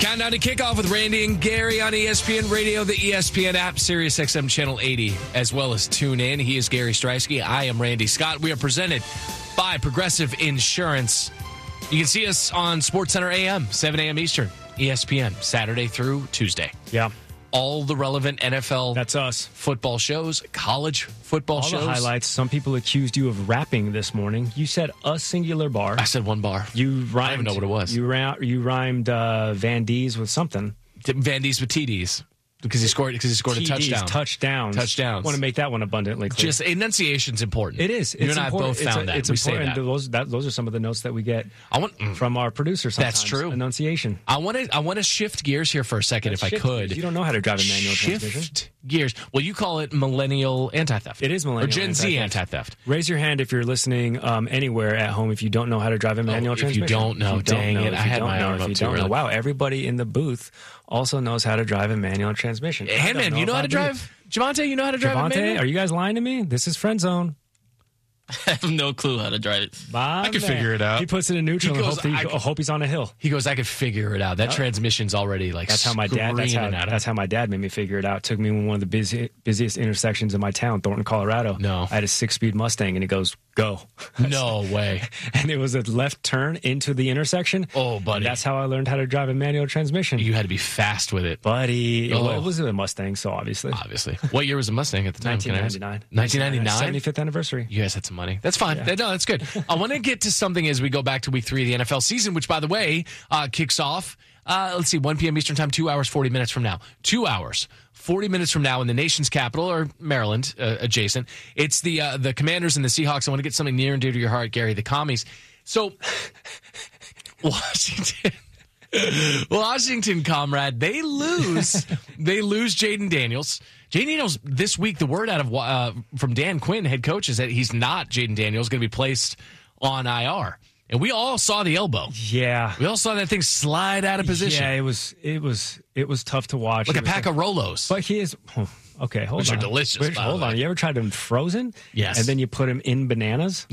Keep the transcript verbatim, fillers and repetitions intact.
Countdown to kickoff with Randy and Gary on E S P N Radio, the E S P N app, Sirius X M Channel eighty, as well as tune in. He is Gary Streisky. I am Randy Scott. We are presented by Progressive Insurance. You can see us on SportsCenter A M, seven a.m. Eastern, E S P N, Saturday through Tuesday. Yeah. All the relevant N F L That's us. football shows, college football All shows. the highlights. Some people accused you of rapping this morning. You said a singular bar. I said one bar. You rhymed. I don't even know what it was. You, ra- you rhymed uh, Van D's with something. Van D's with T D's. Because he scored because he scored T Ds, a touchdown. Touchdowns. Touchdowns. I want to make that one abundantly clear. Just enunciation's important. It is. You It's and I important. both It's found a- that. It's we say important. that. Those, that, those are some of the notes that we get I want mm, from our producer sometimes. That's true. Enunciation. I want to I want to shift gears here for a second, Let's if I shift could. gears. You don't know how to drive a manual shift transmission. gears. Well, you call it millennial anti-theft. It is millennial or Gen Z anti-theft. anti-theft. Raise your hand if you're listening um, anywhere at home if you don't know how to drive a manual Oh, if you transmission. don't know, If you don't dang know, it, if I you had don't my know, arm if up you too don't know. early. Wow, everybody in the booth also knows how to drive a manual transmission. I Hey don't man, you if know how I to do. drive? Javante, you know how to drive a Javante, manual? are you guys lying to me? This is friend zone. I have no clue how to drive it. My I could man. figure it out. He puts it in neutral He and goes, hope, he, I could- hope he's on a hill. He goes, I could figure it out. That transmission's already like That's how my dad. That's how, screaming at him. that's how my dad made me figure it out. Took me in one of the busy, busiest intersections in my town, Thornton, Colorado. No. I had a six-speed Mustang, and he goes, "Go." No way. And it was a left turn into the intersection. Oh, buddy. That's how I learned how to drive a manual transmission. You had to be fast with it, buddy. Oh. Well, it was a Mustang, so obviously. obviously. What year was a Mustang at the time? Can I ask? nineteen ninety-nine. nineteen ninety-nine? seventy-fifth anniversary. You guys had some money. That's fine. Yeah. No, that's good. I want to get to something as we go back to week three of the N F L season, which, by the way, uh, kicks off, uh, let's see, one p.m. Eastern time, two hours, forty minutes from now. Two hours, forty minutes from now in the nation's capital, or Maryland, uh, adjacent. It's the uh, the Commanders and the Seahawks. I want to get something near and dear to your heart, Gary, the Commies. So, Washington... Washington, comrade, they lose. They lose Jaden Daniels. Jaden Daniels, this week, the word out of uh, from Dan Quinn, head coach, is that he's not Jaden Daniels, going to be placed on I R. And we all saw the elbow. Yeah. We all saw that thing slide out of position. Yeah, it was it was it was tough to watch. Like It a was pack of Rolos. But he is oh, okay. Hold Which are on, delicious, Which, by the hold way. on. You ever tried them frozen? Yes. And then you put them in bananas.